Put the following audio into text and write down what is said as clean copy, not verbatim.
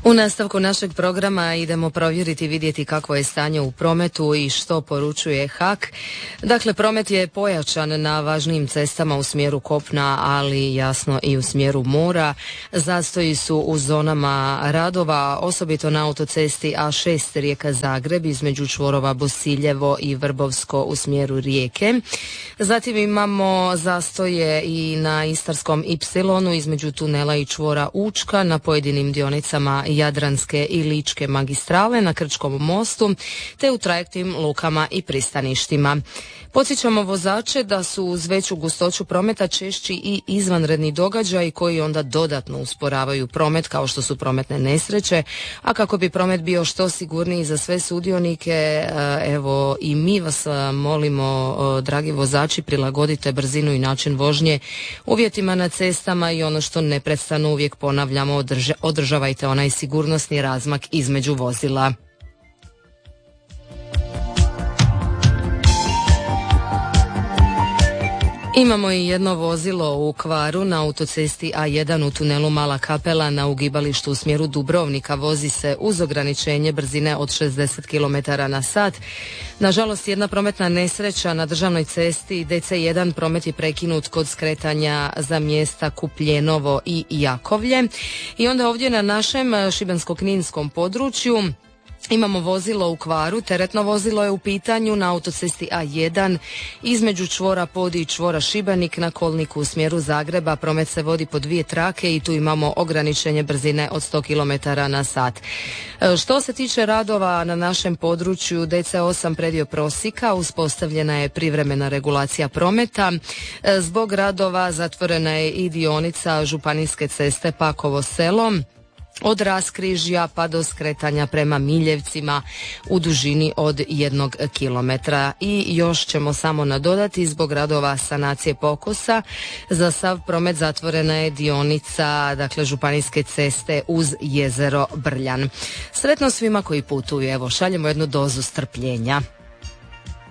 U nastavku našeg programa idemo provjeriti, vidjeti kakvo je stanje u prometu i što poručuje HAK. Dakle, promet je pojačan na važnijim cestama u smjeru kopna, ali jasno i u smjeru mora. Zastoji su u zonama radova, osobito na autocesti A6 Rijeka-Zagreb između čvorova Bosiljevo i Vrbovsko u smjeru Rijeke. Zatim imamo zastoje i na Istarskom Y između tunela i čvora Učka na pojedinim dionicama Jadranske i Ličke magistrale na Krčkom mostu, te u trajektnim lukama i pristaništima. Podsjećamo vozače da su uz veću gustoću prometa češći i izvanredni događaji koji onda dodatno usporavaju promet, kao što su prometne nesreće, a kako bi promet bio što sigurniji za sve sudionike, evo i mi vas molimo, dragi vozači, prilagodite brzinu i način vožnje uvjetima na cestama i ono što neprestano uvijek ponavljamo, održavajte onaj sigurnosni razmak između vozila. Imamo i jedno vozilo u kvaru na autocesti A1 u tunelu Mala Kapela na ugibalištu u smjeru Dubrovnika. Vozi se uz ograničenje brzine od 60 km/h. Nažalost, jedna prometna nesreća na državnoj cesti DC1, promet je prekinut kod skretanja za mjesta Kupljenovo i Jakovlje. I onda ovdje na našem šibensko-kninskom području imamo vozilo u kvaru, teretno vozilo je u pitanju na autocesti A1 između čvora Podi i čvora Šibenik na kolniku u smjeru Zagreba. Promet se vodi po dvije trake i tu imamo ograničenje brzine od 100 km/h. Što se tiče radova na našem području DC8 predio Prosika, uspostavljena je privremena regulacija prometa. Zbog radova zatvorena je i dionica županijske ceste Pakovo selo od Raskrižja pa do skretanja prema Miljevcima u dužini od 1 kilometra. I još ćemo samo nadodati, zbog radova sanacije pokosa za sav promet zatvorena je dionica, dakle, županijske ceste uz jezero Brljan. Sretno svima koji putuju, evo, šaljemo jednu dozu strpljenja.